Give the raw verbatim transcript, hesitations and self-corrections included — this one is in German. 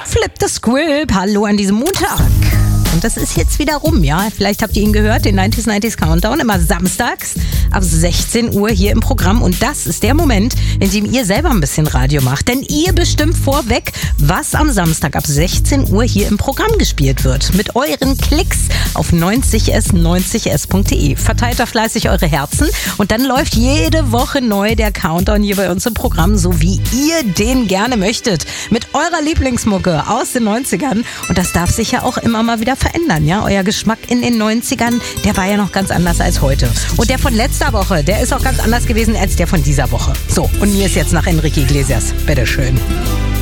Flip the Script, hallo an diesem Montag. Und das ist jetzt wieder rum, ja. Vielleicht habt ihr ihn gehört, den neunzig neunzig Countdown, immer samstags ab sechzehn Uhr hier im Programm. Und das ist der Moment, in dem ihr selber ein bisschen Radio macht. Denn ihr bestimmt vorweg, was am Samstag ab sechzehn Uhr hier im Programm gespielt wird. Mit euren Klicks auf neunzig s neunzig s punkt de. Verteilt da fleißig eure Herzen. Und dann läuft jede Woche neu der Countdown hier bei uns im Programm, so wie ihr den gerne möchtet. Mit eurer Lieblingsmucke aus den neunzigern. Und das darf sich ja auch immer mal wieder verändern, ja? Euer Geschmack in den neunzigern, der war ja noch ganz anders als heute. Und der von letzter Woche, der ist auch ganz anders gewesen als der von dieser Woche. So, und mir ist jetzt nach Enrique Iglesias. Bitteschön.